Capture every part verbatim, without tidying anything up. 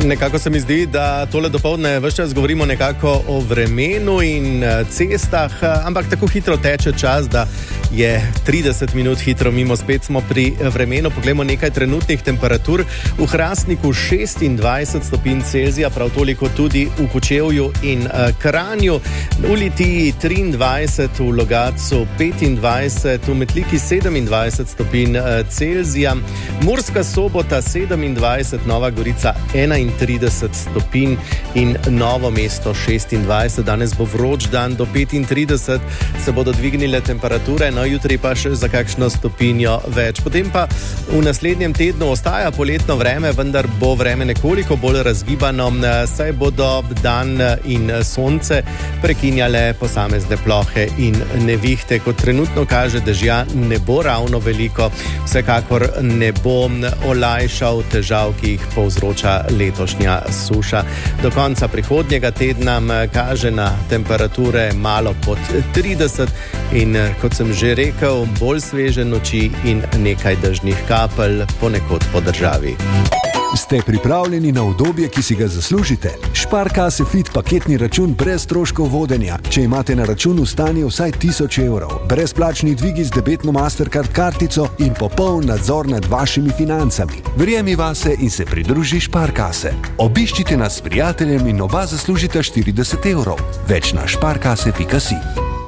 Nekako se mi zdi, da tole dopoldne ves čas govorimo nekako o vremenu in cestah, ampak tako hitro teče čas, da je trideset minut hitro mimo. Spet smo pri vremenu. Poglejmo nekaj trenutnih temperatur. V Hrastniku šestindvajset stopinj Celzija, prav toliko tudi v Kočevju in Kranju. V Litiji triindvajset, v Logatcu petindvajset, v Metliki sedemindvajset stopinj Celzija, Murska Sobota sedemindvajset, Nova Gorica enaintrideset stopinj in Novo mesto šestindvajset. Danes bo vroč dan, do petintrideset se bodo dvignile temperature, no jutri pa še za kakšno stopinjo več. Potem pa v naslednjem tednu ostaja poletno vreme, vendar bo vreme nekoliko bolj razgibano, saj bodo dan in sonce prekinjale posamezne plohe in nevihte. Kot trenutno kaže, dežja ne bo ravno veliko, vsekakor ne bo olajšal težav, ki jih povzroča letošnja suša. Do konca prihodnjega tedna kaže na temperature malo pod trideset in, kot sem že rekel, bolj sveže noči in nekaj dežnih kapelj ponekod po državi. Ste pripravljeni na udobje, ki si ga zaslužite? Sparkasse Fit paketni račun brez stroškov vodenja. Če imate na računu stanje vsaj tisoč evrov, brezplačni dvigi z debetno Mastercard kartico in popoln nadzor nad vašimi financami. Verjemi vase in se pridruži Sparkasse. Obiščite nas s prijateljem in oba zaslužite štirideset evrov. Več na sparkasse pika si.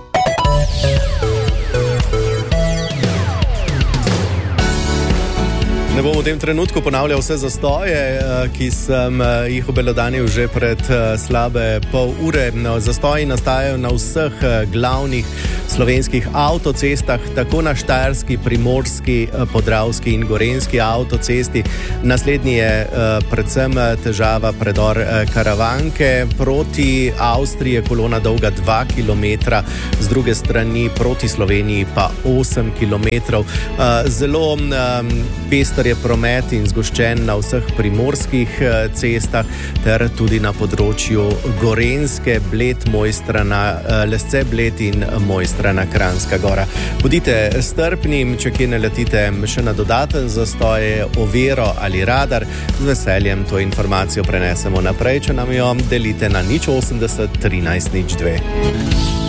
Ne bom v tem trenutku ponavljal vse zastoje, ki sem jih obelodanil že pred slabe pol ure. Zastoji nastajajo na vseh glavnih slovenskih avtocestah, tako na štajerski, primorski, podravski in gorenjski avtocesti. Naslednji je predvsem težava predor Karavanke. Proti Avstriji je kolona dolga dva kilometra, z druge strani proti Sloveniji pa osem kilometrov. Zelo pester je promet in zgoščen na vseh primorskih cestah ter tudi na področju Gorenjske, Bled, Mojstrana, Lesce, Bled in Mojstrana, Kranjska Gora. Bodite strpni, če kje naletite še na dodaten zastoj, oviro ali radar, z veseljem to informacijo prenesemo naprej, če nam jo delite na nič osemdeset trinajst nič dve.